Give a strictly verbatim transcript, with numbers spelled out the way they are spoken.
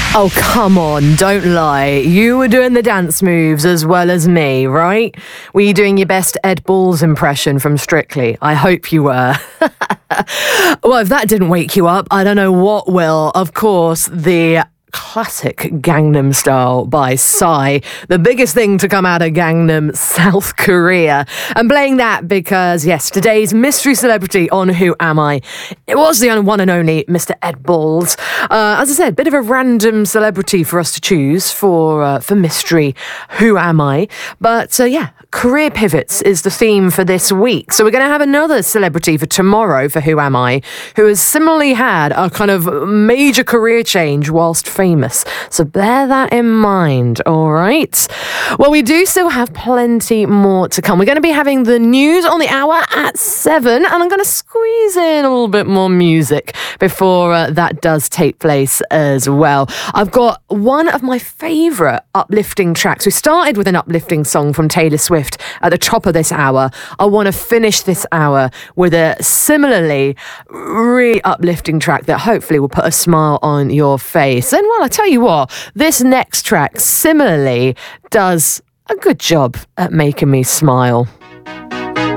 Oh, come on, don't lie. You were doing the dance moves as well as me, right? Were you doing your best Ed Balls impression from Strictly? I hope you were. Well, if that didn't wake you up, I don't know what will. Of course, the classic Gangnam Style by Psy, the biggest thing to come out of Gangnam, South Korea. I'm playing that because, yes, today's mystery celebrity on Who Am I? It was the one and only Mister Ed Balls. Uh, as I said, bit of a random celebrity for us to choose for uh, for mystery Who Am I? But uh, yeah, career pivots is the theme for this week. So we're going to have another celebrity for tomorrow for Who Am I, who has similarly had a kind of major career change whilst famous. So bear that in mind, all right? Well, we do still have plenty more to come. We're going to be having the news on the hour at seven, and I'm going to squeeze in a little bit more music before uh, that does take place as well. I've got one of my favourite uplifting tracks. We started with an uplifting song from Taylor Swift at the top of this hour. I want to finish this hour with a similarly really uplifting track that hopefully will put a smile on your face. And well, I tell you what, this next track similarly does a good job at making me smile.